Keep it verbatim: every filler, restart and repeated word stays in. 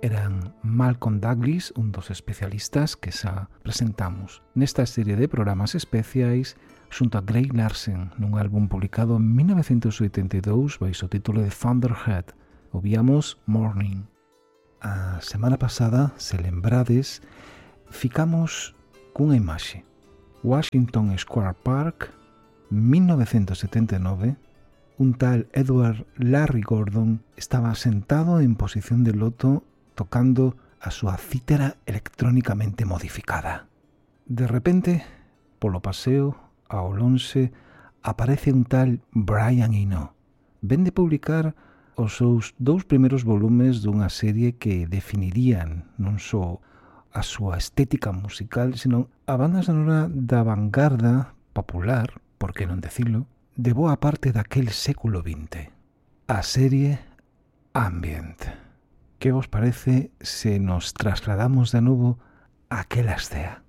eran Malcolm Douglas, un dos especialistas que xa presentamos nesta serie de programas especiais xunto a Greg Larsen nun álbum publicado en mil novecientos oitenta e dous baixo o título de Thunderhead. Ouvíamos Morning. A semana pasada, se lembrades, ficamos cunha imaxe. Washington Square Park, mil novecientos setenta e nove, un tal Edward Larry Gordon estaba sentado en posición de loto tocando a súa cítara electrónicamente modificada. De repente, polo paseo, ao lonxe, aparece un tal Brian Eno. Ven de publicar os seus dous primeiros volumes dunha serie que definirían non só a súa estética musical, sino a banda sonora da vanguarda popular, por que non decilo, de boa parte daquel século vinte. A serie Ambient. Que vos parece se nos trasladamos de novo àquela estea?